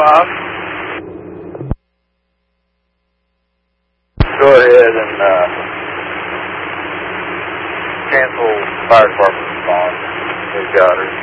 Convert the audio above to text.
Bob. Go ahead and cancel fire department response. We've got her.